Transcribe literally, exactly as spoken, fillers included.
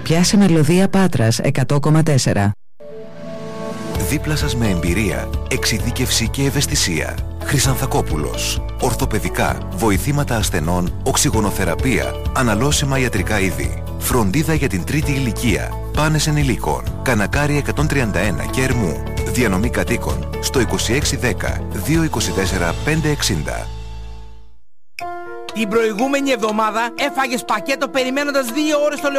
Πιάσε μελωδία Πάτρας εκατό κόμμα τέσσερα. Δίπλα σας με εμπειρία, εξειδίκευση και ευαισθησία. Χρυσανθακόπουλος. Ορθοπαιδικά, βοηθήματα ασθενών, οξυγονοθεραπεία, αναλώσιμα ιατρικά είδη. Φροντίδα για την τρίτη ηλικία. Πάνες ενηλίκων. Κανακάρι εκατόν τριάντα ένα και Ερμού. Διανομή κατοίκων στο είκοσι έξι δέκα διακόσια είκοσι τέσσερα πεντακόσια εξήντα. Την προηγούμενη εβδομάδα έφαγες πακέτο περιμένοντας δύο ώρες στο